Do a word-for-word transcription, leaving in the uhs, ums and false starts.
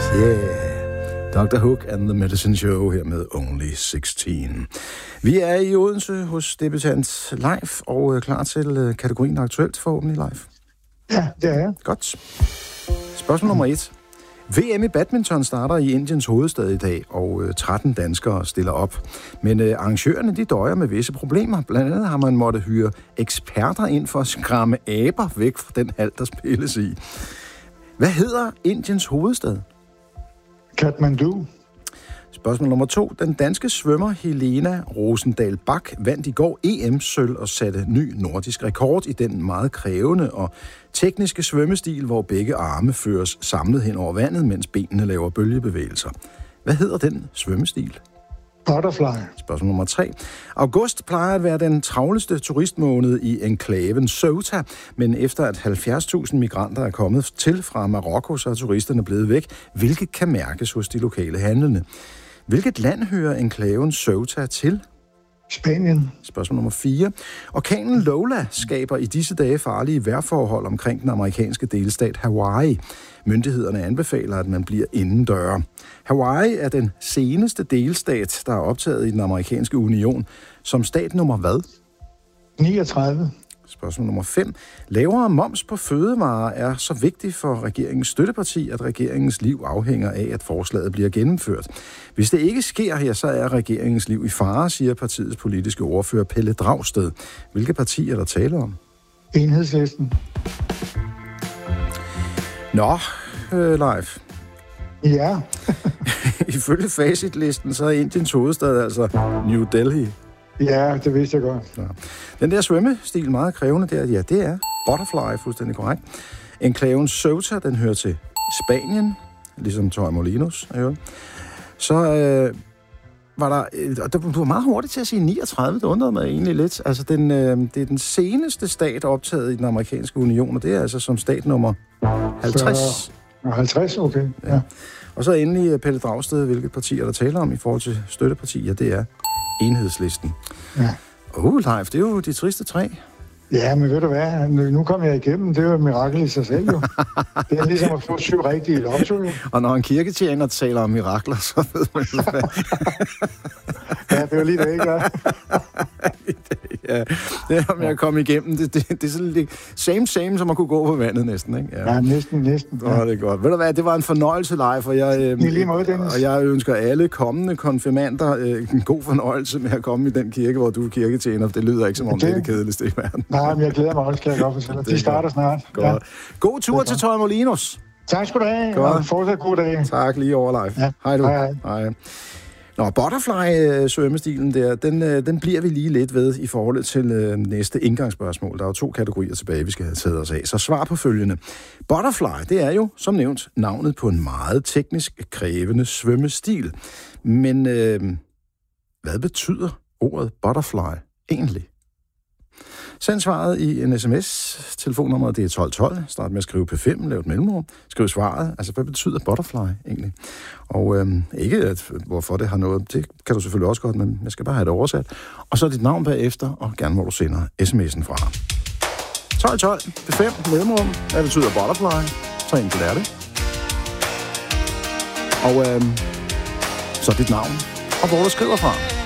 Yeah. doktor Hook and the Medicine Show her med Only seksten. Vi er i Odense hos debutant Leif og klar til kategorien aktuelt forhåbentlig, Leif. Ja, det er jeg. Godt. Spørgsmål nummer et. V M i badminton starter i Indiens hovedstad i dag, og tretten danskere stiller op. Men arrangørerne, de døjer med visse problemer. Blandt andet har man måttet hyre eksperter ind for at skræmme aber væk fra den hal, der spilles i. Hvad hedder Indiens hovedstad? Kathmandu. Spørgsmål nummer to. Den danske svømmer Helena Rosendahl Bach vandt i går E M-sølv og satte ny nordisk rekord i den meget krævende og tekniske svømmestil, hvor begge arme føres samlet hen over vandet, mens benene laver bølgebevægelser. Hvad hedder den svømmestil? Butterfly. Spørgsmål nummer tre. August plejer at være den travleste turistmåned i enklaven Ceuta, men efter at halvfjerds tusind migranter er kommet til fra Marokko, så er turisterne blevet væk, hvilket kan mærkes hos de lokale handlende. Hvilket land hører enklaven Ceuta til? Spanien. Spørgsmål nummer fire. Orkanen Lola skaber i disse dage farlige vejrforhold omkring den amerikanske delstat Hawaii. Myndighederne anbefaler, at man bliver indendøre. Hawaii er den seneste delstat, der er optaget i den amerikanske union. Som stat nummer hvad? niogtredive. Spørgsmål nummer fem. Lavere moms på fødevarer er så vigtigt for regeringens støtteparti, at regeringens liv afhænger af, at forslaget bliver gennemført. Hvis det ikke sker her, så er regeringens liv i fare, siger partiets politiske ordfører Pelle Dragsted. Hvilke partier er der tale om? Enhedslisten. Nå, øh, Leif. Ja. Ifølge facitlisten, så er Indiens hovedstad altså New Delhi. Ja, det vidste jeg godt. Ja. Den der svømmestil, meget krævende der, ja, det er Butterfly, fuldstændig korrekt. Enklaven Ceuta, den hører til Spanien, ligesom Torremolinos. Så øh, var der, øh, du var meget hurtigt til at sige niogtredive, det undrede mig egentlig lidt. Altså, den, øh, det er den seneste stat optaget i den amerikanske union, og det er altså som stat nummer halvtreds. halvtreds, okay. Ja. Ja. Og så endelig Pelle Dragsted, hvilket parti er der taler om i forhold til støttepartier, det er Enhedslisten. Ja. Åh, oh, Leif, det er jo de triste tre. Ja, men ved du hvad, nu kom jeg igennem, det er jo et mirakel i sig selv jo. Det er ligesom at få syv rigtige lotto. Og når en kirketjener taler om mirakler, så ved man jo hvad. Ja, det var lige det, ikke? Ja, det er om jeg komme igennem. Det, det, det er sådan lidt same same, som at kunne gå på vandet næsten, ikke? Ja, ja næsten, næsten. Ja. Åh, det er godt. Ved du hvad, det var en fornøjelse, Leif, og jeg, øh, lige måde, Dennis. og jeg ønsker alle kommende konfirmander øh, en god fornøjelse med at komme i den kirke, hvor du er kirketjener. Det lyder ikke som om okay. Det er det kedeligste i verden. Nej, men jeg glæder mig også, kan jeg godt fortælle. De starter godt. Snart. Godt. Ja. God tur til Torremolinos. Tak skal du have, godt. Og fortsat god dag. Tak, lige over, Leif. Ja. Hej du. Hej, hej. Hej. Nå, Butterfly-svømmestilen der, den, den bliver vi lige lidt ved i forhold til øh, næste indgangsspørgsmål. Der er jo to kategorier tilbage, vi skal have taget os af. Så svar på følgende. Butterfly, det er jo, som nævnt, navnet på en meget teknisk krævende svømmestil. Men øh, hvad betyder ordet butterfly egentlig? Send svaret i en sms. Telefonnummeret det er tolv tolv. Start med at skrive P fem, lav et mellemrum. Skriv svaret. Altså, hvad betyder butterfly egentlig? Og øhm, ikke, at, hvorfor det har noget. Det kan du selvfølgelig også godt, men jeg skal bare have det oversat. Og så dit navn bagefter, og gerne hvor du sender sms'en fra. tolv tolv, P fem, mellemrum. Hvad betyder butterfly? Så ind til det. Og øhm, så dit navn, og hvor du skriver fra.